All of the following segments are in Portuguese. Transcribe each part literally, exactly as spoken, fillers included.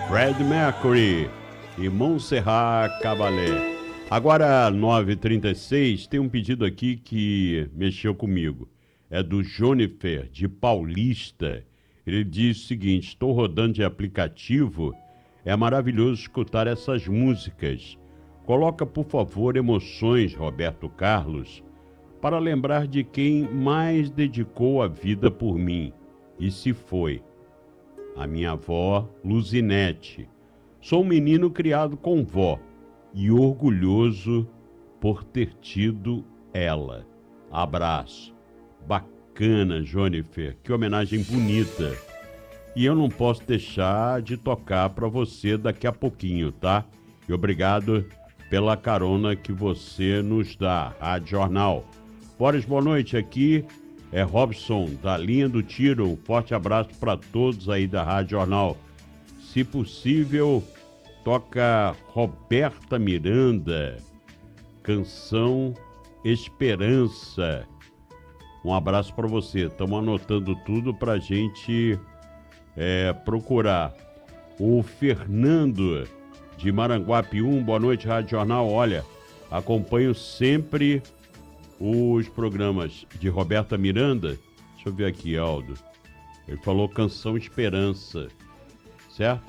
Freddie Mercury e Montserrat Caballé. Agora, nove e trinta e seis, tem um pedido aqui que mexeu comigo. É do Jonifer, de Paulista. Ele diz o seguinte: estou rodando de aplicativo, é maravilhoso escutar essas músicas. Coloca, por favor, Emoções, Roberto Carlos, para lembrar de quem mais dedicou a vida por mim e se foi. A minha avó, Luzinete. Sou um menino criado com vó e orgulhoso por ter tido ela. Abraço. Bacana, Jonifer. Que homenagem bonita. E eu não posso deixar de tocar para você daqui a pouquinho, tá? E obrigado pela carona que você nos dá. Rádio Jornal. Boris, boa noite. Aqui é Robson, da linha do tiro. Um forte abraço para todos aí da Rádio Jornal. Se possível, toca Roberta Miranda, canção Esperança. Um abraço para você. Estamos anotando tudo para a gente é, procurar. O Fernando, de Maranguapium, boa noite, Rádio Jornal. Olha, acompanho sempre os programas de Roberta Miranda. Deixa eu ver aqui, Aldo. Ele falou canção Esperança, certo?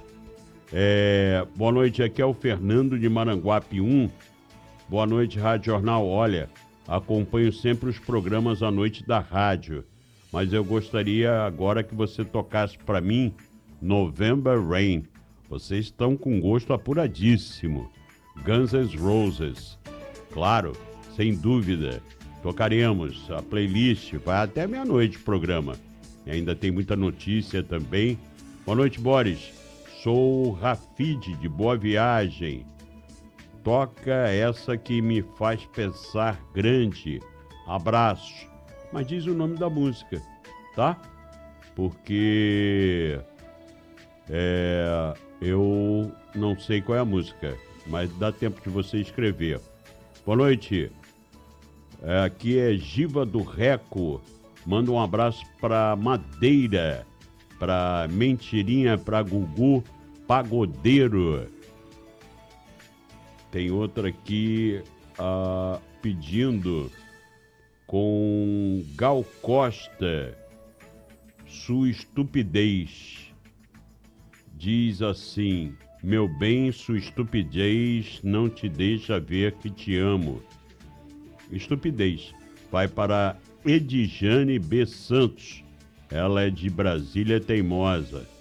É, boa noite, aqui é o Fernando de Maranguapium. Boa noite, Rádio Jornal. Olha, acompanho sempre os programas à noite da rádio, mas eu gostaria agora que você tocasse para mim November Rain. Vocês estão com gosto apuradíssimo. Guns N' Roses. Claro, sem dúvida. Tocaremos a playlist, vai até meia-noite o programa. E ainda tem muita notícia também. Boa noite, Boris. Sou o Rafid, de Boa Viagem. Toca essa que me faz pensar grande. Abraço. Mas diz o nome da música, tá? Porque é, eu não sei qual é a música, mas dá tempo de você escrever. Boa noite. É, aqui é Giva do Reco. Manda um abraço para Madeira, para Mentirinha, para Gugu Pagodeiro. Tem outra aqui uh, pedindo com Gal Costa, Sua Estupidez. Diz assim: meu bem, sua estupidez não te deixa ver que te amo. Estupidez. Vai para Edjane B. Santos. Ela é de Brasília Teimosa.